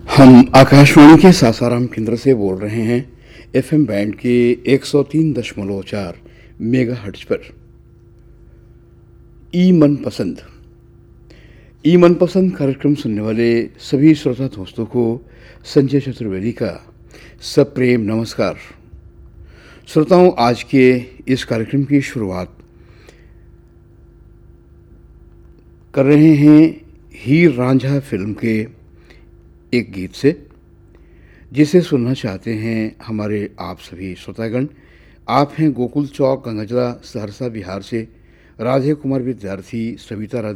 हम आकाशवाणी के सासाराम केंद्र से बोल रहे हैं एफएम बैंड के 103.4 मेगाहर्ट्ज पर। ई मनपसंद कार्यक्रम सुनने वाले सभी श्रोता दोस्तों को संजय चतुर्वेदी का सप्रेम नमस्कार। श्रोताओं, आज के इस कार्यक्रम की शुरुआत कर रहे हैं हीर रांझा फिल्म के एक गीत से, जिसे सुनना चाहते हैं हमारे आप सभी श्रोतागण। आप हैं गोकुल चौक, गंगाजला, सहरसा, बिहार से राधे कुमार विद्यार्थी, सविता